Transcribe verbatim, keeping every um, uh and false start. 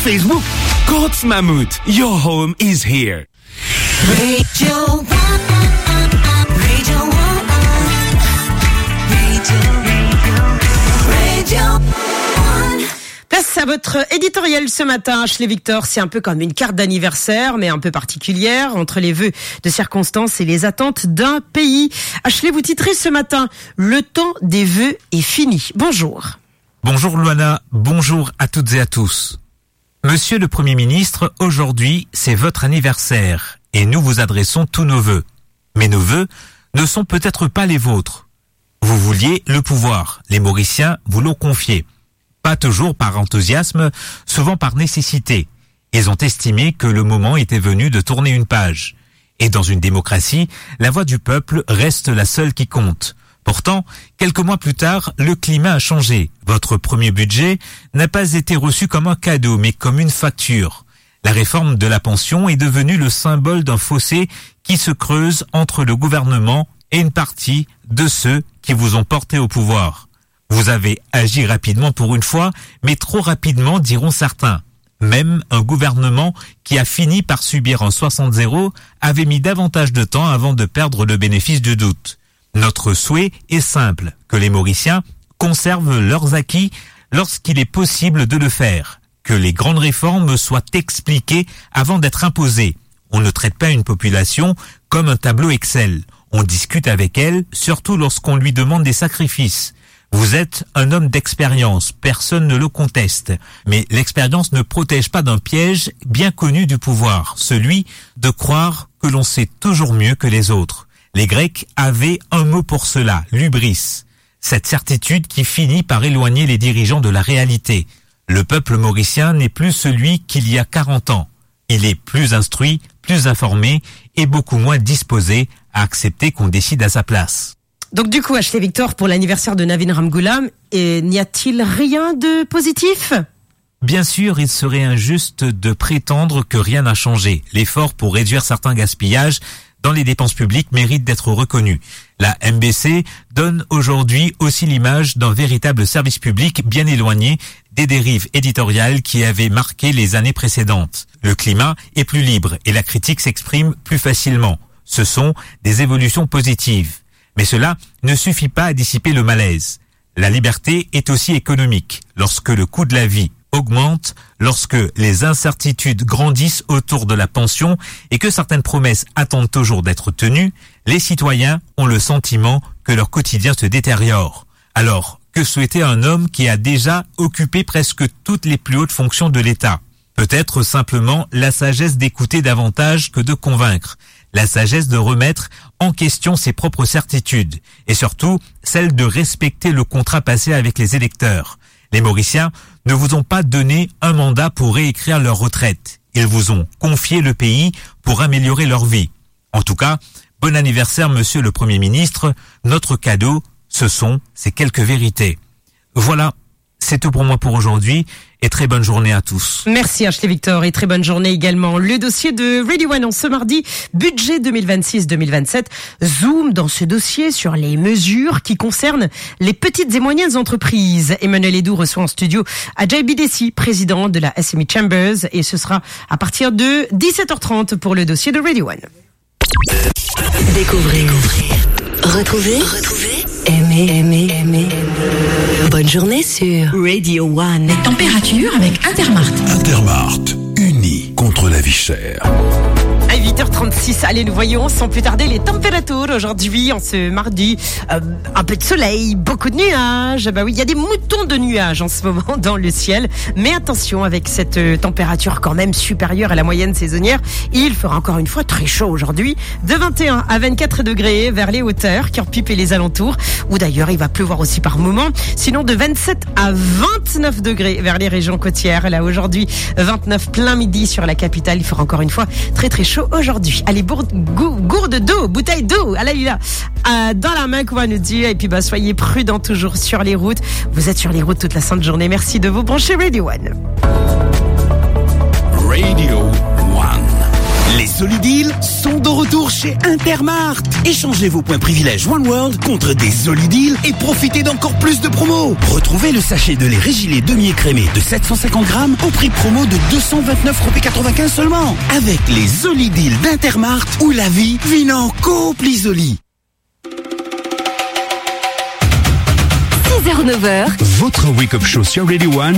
Facebook. Courts Mammouth, your home is here. Radio One, Radio One, Radio, Radio One. Place à votre éditorial ce matin, Ashley Victor. C'est un peu comme une carte d'anniversaire, mais un peu particulière, entre les vœux de circonstances et les attentes d'un pays. Ashley, vous titrez ce matin « Le temps des vœux est fini ». Bonjour. Bonjour Luana, bonjour à toutes et à tous. Monsieur le Premier ministre, aujourd'hui, c'est votre anniversaire et nous vous adressons tous nos vœux. Mais nos vœux ne sont peut-être pas les vôtres. Vous vouliez le pouvoir, les Mauriciens vous l'ont confié. Pas toujours par enthousiasme, souvent par nécessité. Ils ont estimé que le moment était venu de tourner une page. Et dans une démocratie, la voix du peuple reste la seule qui compte. Pourtant, quelques mois plus tard, le climat a changé. Votre premier budget n'a pas été reçu comme un cadeau, mais comme une facture. La réforme de la pension est devenue le symbole d'un fossé qui se creuse entre le gouvernement et une partie de ceux qui vous ont porté au pouvoir. Vous avez agi rapidement pour une fois, mais trop rapidement, diront certains. Même un gouvernement qui a fini par subir un soixante zéro avait mis davantage de temps avant de perdre le bénéfice du doute. Notre souhait est simple, que les Mauriciens conservent leurs acquis lorsqu'il est possible de le faire, que les grandes réformes soient expliquées avant d'être imposées. On ne traite pas une population comme un tableau Excel. On discute avec elle, surtout lorsqu'on lui demande des sacrifices. Vous êtes un homme d'expérience, personne ne le conteste. Mais l'expérience ne protège pas d'un piège bien connu du pouvoir, celui de croire que l'on sait toujours mieux que les autres. Les Grecs avaient un mot pour cela, l'hubris. Cette certitude qui finit par éloigner les dirigeants de la réalité. Le peuple mauricien n'est plus celui qu'il y a quarante ans. Il est plus instruit, plus informé et beaucoup moins disposé à accepter qu'on décide à sa place. Donc du coup, Ashley Victor, pour l'anniversaire de Navin Ramgoolam, et n'y a-t-il rien de positif ? Bien sûr, il serait injuste de prétendre que rien n'a changé. L'effort pour réduire certains gaspillages dans les dépenses publiques mérite d'être reconnu. La M B C donne aujourd'hui aussi l'image d'un véritable service public bien éloigné des dérives éditoriales qui avaient marqué les années précédentes. Le climat est plus libre et la critique s'exprime plus facilement. Ce sont des évolutions positives. Mais cela ne suffit pas à dissiper le malaise. La liberté est aussi économique. Lorsque le coût de la vie augmente, lorsque les incertitudes grandissent autour de la pension et que certaines promesses attendent toujours d'être tenues, les citoyens ont le sentiment que leur quotidien se détériore. Alors, que souhaiter un homme qui a déjà occupé presque toutes les plus hautes fonctions de l'État ? Peut-être simplement la sagesse d'écouter davantage que de convaincre, la sagesse de remettre en question ses propres certitudes et surtout celle de respecter le contrat passé avec les électeurs. Les Mauriciens ne vous ont pas donné un mandat pour réécrire leur retraite. Ils vous ont confié le pays pour améliorer leur vie. En tout cas, bon anniversaire, monsieur le Premier ministre. Notre cadeau, ce sont ces quelques vérités. Voilà, c'est tout pour moi pour aujourd'hui et très bonne journée à tous. Merci Ashley Victor et très bonne journée également. Le dossier de Radio One en ce mardi, budget deux mille vingt-six deux mille vingt-sept, zoom dans ce dossier sur les mesures qui concernent les petites et moyennes entreprises. Emmanuel Edoux reçoit en studio Ajay Bidessi, président de la S M E Chambers, et ce sera à partir de dix-sept heures trente pour le dossier de Radio One. Découvrez, retrouvez, retrouvez, aimez, aimez, aimez. Bonne journée sur Radio One. Les températures avec Intermart. Intermart, unis contre la vie chère. À huit heures trente-six, allez, nous voyons sans plus tarder les températures aujourd'hui, en ce mardi. Euh, un peu de soleil, beaucoup de nuages. Bah oui, il y a des moutons de nuages en ce moment dans le ciel. Mais attention, avec cette euh, température quand même supérieure à la moyenne saisonnière, il fera encore une fois très chaud aujourd'hui. De vingt et un à vingt-quatre degrés vers les hauteurs, Kirkpipe et les alentours. Ou d'ailleurs, il va pleuvoir aussi par moments. Sinon, de vingt-sept à vingt-neuf degrés vers les régions côtières. Là, aujourd'hui, vingt-neuf plein midi sur la capitale. Il fera encore une fois très très chaud aujourd'hui. Allez, bourde, gou, gourde d'eau, bouteille d'eau, allez là, euh, dans la main qu'on va nous dire. Et puis bah soyez prudents toujours sur les routes. Vous êtes sur les routes toute la sainte journée. Merci de vous brancher Radio One. Radio One. Les Solideal sont de retour chez Intermart. Échangez vos points privilèges One World contre des Solideal et profitez d'encore plus de promos. Retrouvez le sachet de lait Régilé demi-écrémé de sept cent cinquante grammes au prix promo de deux cent vingt-neuf euros quatre-vingt-quinze seulement. Avec les Solideal d'Intermart où la vie vit en compli-Zoli. six heures neuf heures. Votre wake-up show sur Radio One